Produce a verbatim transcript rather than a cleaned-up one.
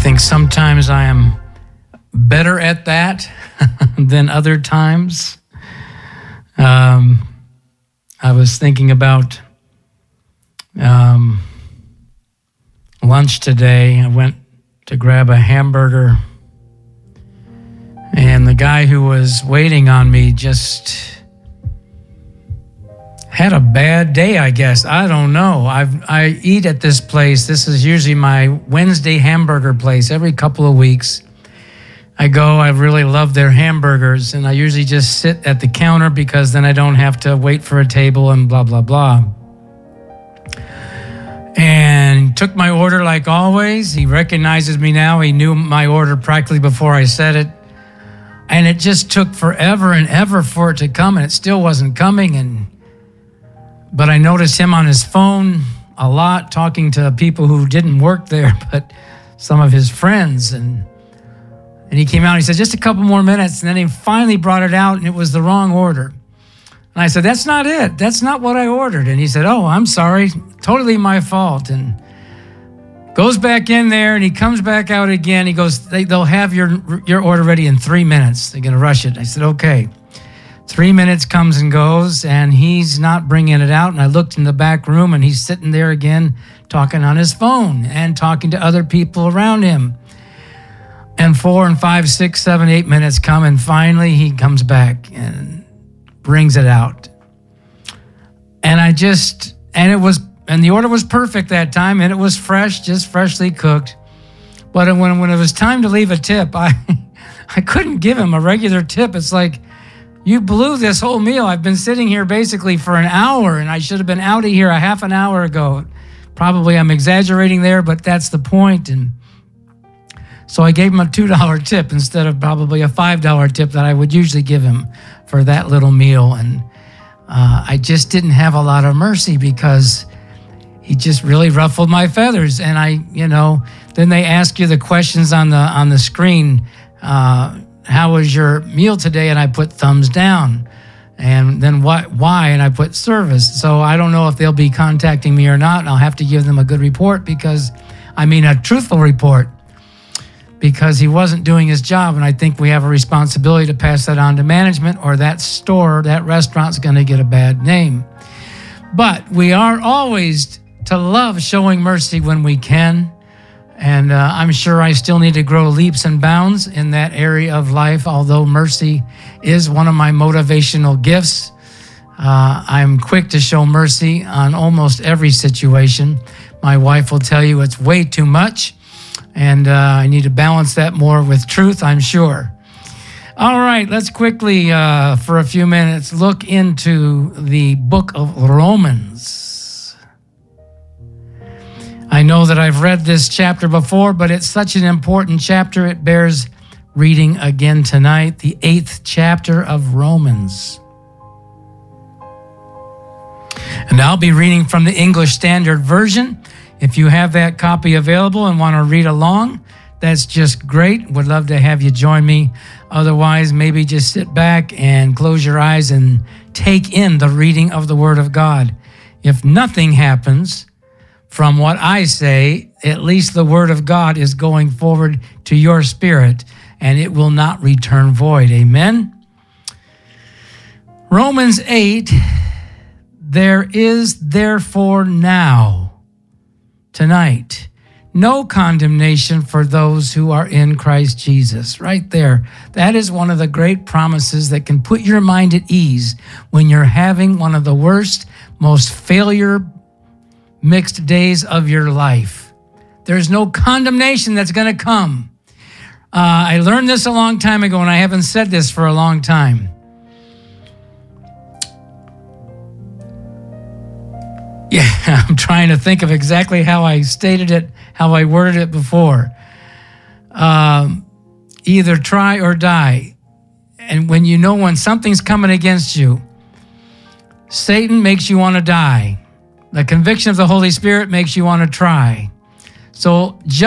think sometimes I am better at that than other times. Um, I was thinking about um, lunch today. I went to grab a hamburger, and the guy who was waiting on me just had a bad day, I guess. I don't know. I've, I eat at this place. This is usually my Wednesday hamburger place every couple of weeks. I go, I really love their hamburgers, and I usually just sit at the counter because then I don't have to wait for a table and blah, blah, blah. And took my order like always. He recognizes me now. He knew my order practically before I said it. And it just took forever and ever for it to come, and it still wasn't coming. And But I noticed him on his phone a lot, talking to people who didn't work there, but some of his friends. And and he came out and he said, just a couple more minutes. And then he finally brought it out, and it was the wrong order. And I said, that's not it. That's not what I ordered. And he said, oh, I'm sorry. Totally my fault. And goes back in there, and he comes back out again. He goes, they, they'll have your, your order ready in three minutes. They're going to rush it. I said, okay. Three minutes comes and goes, and he's not bringing it out. And I looked in the back room, and he's sitting there again, talking on his phone and talking to other people around him. And four and five, six, seven, eight minutes come, and finally he comes back and brings it out. And I just, and it was, and the order was perfect that time, and it was fresh, just freshly cooked. But when, when it was time to leave a tip, I, I couldn't give him a regular tip. It's like, you blew this whole meal. I've been sitting here basically for an hour, and I should have been out of here a half an hour ago. Probably I'm exaggerating there, but that's the point. And so I gave him a two dollar tip instead of probably a five dollar tip that I would usually give him for that little meal. And uh, I just didn't have a lot of mercy because he just really ruffled my feathers. And I, you know, then they ask you the questions on the on the screen. Uh, How was your meal today? And I put thumbs down. And then what, why? And I put service. So I don't know if they'll be contacting me or not. And I'll have to give them a good report because, I mean, a truthful report, because he wasn't doing his job. And I think we have a responsibility to pass that on to management, or that store, that restaurant's going to get a bad name. But we are always to love showing mercy when we can. And uh, I'm sure I still need to grow leaps and bounds in that area of life, although mercy is one of my motivational gifts. Uh, I'm quick to show mercy on almost every situation. My wife will tell you it's way too much, and uh, I need to balance that more with truth, I'm sure. All right, let's quickly, uh, for a few minutes, look into the book of Romans. I know that I've read this chapter before, but it's such an important chapter, it bears reading again tonight, the eighth chapter of Romans. And I'll be reading from the English Standard Version. If you have that copy available and want to read along, that's just great. Would love to have you join me. Otherwise, maybe just sit back and close your eyes and take in the reading of the Word of God. If nothing happens from what I say, at least the Word of God is going forward to your spirit, and it will not return void. Amen? Romans eight, there is therefore now, tonight, no condemnation for those who are in Christ Jesus. Right there. That is one of the great promises that can put your mind at ease when you're having one of the worst, most failure mixed days of your life. There's no condemnation that's going to come. Uh, I learned this a long time ago, and I haven't said this for a long time. Yeah, I'm trying to think of exactly how I stated it, how I worded it before. Um, either try or die. And when you know when something's coming against you, Satan makes you want to die. The conviction of the Holy Spirit makes you want to try. So just